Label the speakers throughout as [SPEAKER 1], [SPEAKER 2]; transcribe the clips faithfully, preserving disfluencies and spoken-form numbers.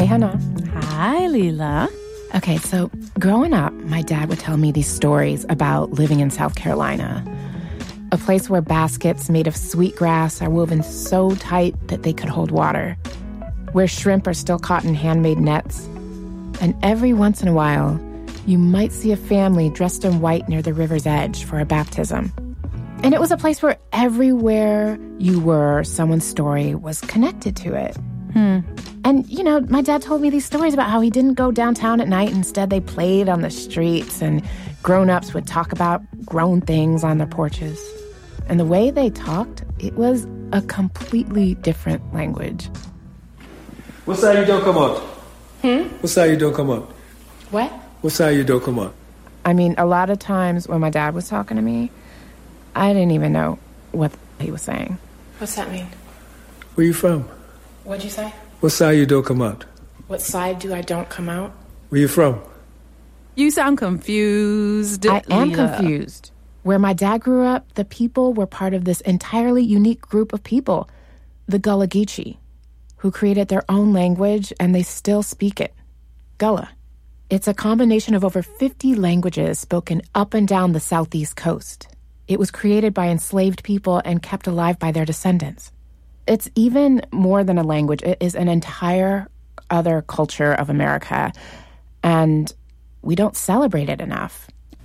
[SPEAKER 1] Hannah.
[SPEAKER 2] Hi, Leela.
[SPEAKER 1] Okay, so growing up, my dad would tell me these stories about living in South Carolina, a place where baskets made of sweetgrass are woven so tight that they could hold water, where shrimp are still caught in handmade nets. And every once in a while, you might see a family dressed in white near the river's edge for a baptism. And it was a place where everywhere you were, someone's story was connected to it.
[SPEAKER 2] Hmm.
[SPEAKER 1] And, you know, my dad told me these stories about how he didn't go downtown at night. Instead, they played on the streets, and grown-ups would talk about grown things on their porches. And the way they talked, it was a completely different language.
[SPEAKER 3] What side you don't come out?
[SPEAKER 1] Hmm?
[SPEAKER 3] What side you don't come out?
[SPEAKER 1] What?
[SPEAKER 3] What side you don't come out?
[SPEAKER 1] I mean, a lot of times when my dad was talking to me, I didn't even know what he was saying. What's that mean?
[SPEAKER 3] Where you from?
[SPEAKER 1] What'd you say?
[SPEAKER 3] What side you don't come out?
[SPEAKER 1] What side do I don't come out?
[SPEAKER 3] Where you from?
[SPEAKER 2] You sound confused,
[SPEAKER 1] I am
[SPEAKER 2] Leela.
[SPEAKER 1] confused. Where my dad grew up, the people were part of this entirely unique group of people, the Gullah Geechee, who created their own language, and they still speak it. Gullah. It's a combination of over fifty languages spoken up and down the southeast coast. It was created by enslaved people and kept alive by their descendants. It's even more than a language. It is an entire other culture of America, and we don't celebrate it enough.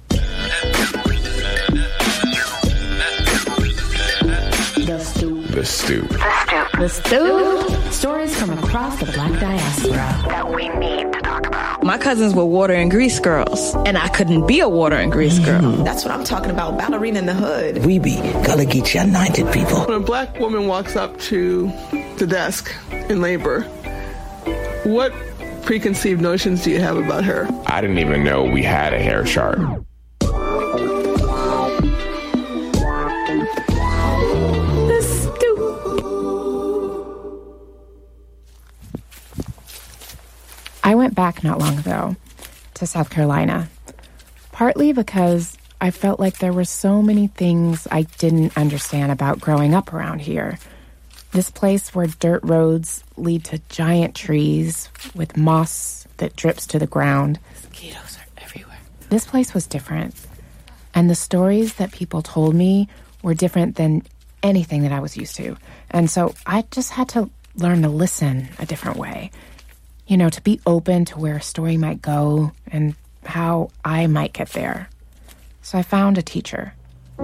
[SPEAKER 4] The Stoop.
[SPEAKER 5] The Stoop.
[SPEAKER 4] The Stoop. Stories from across the Black diaspora
[SPEAKER 6] that we need to talk about.
[SPEAKER 7] My cousins were water and grease girls, and I couldn't be a water and grease girl.
[SPEAKER 8] Mm-hmm. That's what I'm talking about, ballerina in the hood.
[SPEAKER 9] We be Gullah Geechee anointed people.
[SPEAKER 10] When a black woman walks up to the desk in labor, what preconceived notions do you have about her?
[SPEAKER 5] I didn't even know we had a hair chart.
[SPEAKER 1] I went back not long ago to South Carolina, partly because I felt like there were so many things I didn't understand about growing up around here. This place where dirt roads lead to giant trees with moss that drips to the ground.
[SPEAKER 2] Mosquitoes are everywhere.
[SPEAKER 1] This place was different, and the stories that people told me were different than anything that I was used to. And so I just had to learn to listen a different way. You know, to be open to where a story might go and how I might get there. So I found a teacher.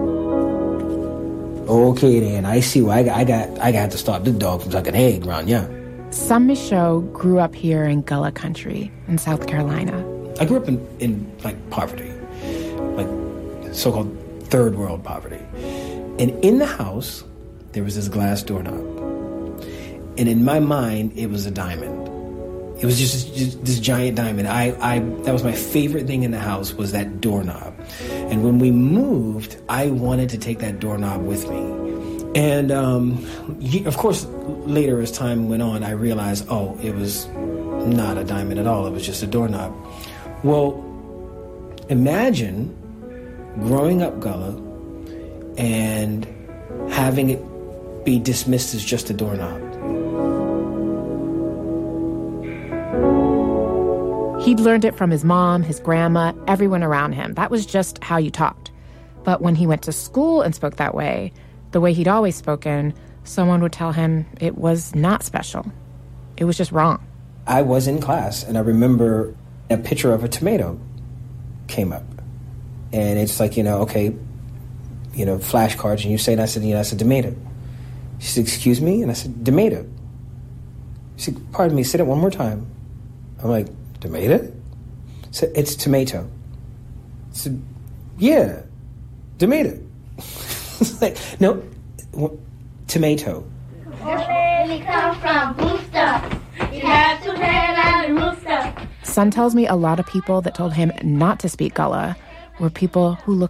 [SPEAKER 9] Okay, then. I see why I got, I got, I got to stop this dog from sucking egg around, yeah.
[SPEAKER 1] Sam Michaud grew up here in Gullah country in South Carolina.
[SPEAKER 9] I grew up in, in like, poverty. Like, so-called third world poverty. And in the house, there was this glass doorknob. And in my mind, it was a diamond. It was just, just this giant diamond. I, I, that was my favorite thing in the house, was that doorknob. And when we moved, I wanted to take that doorknob with me. And, um, of course, later as time went on, I realized, oh, it was not a diamond at all. It was just a doorknob. Well, imagine growing up Gullah and having it be dismissed as just a doorknob.
[SPEAKER 1] He'd learned it from his mom, his grandma, everyone around him. That was just how you talked. But when he went to school and spoke that way, the way he'd always spoken, someone would tell him it was not special. It was just wrong.
[SPEAKER 9] I was in class, and I remember a picture of a tomato came up. And it's like, you know, okay, you know, flashcards, and you say, and I said, you know, I said, tomato. She said, excuse me? And I said, tomato. She said, pardon me, say it one more time. I'm like, tomato? So it's tomato. I said, yeah, tomato. It's like, no, tomato.
[SPEAKER 6] Really come from Booster. You have to head out the rooster.
[SPEAKER 1] Son tells me a lot of people that told him not to speak Gullah were people who looked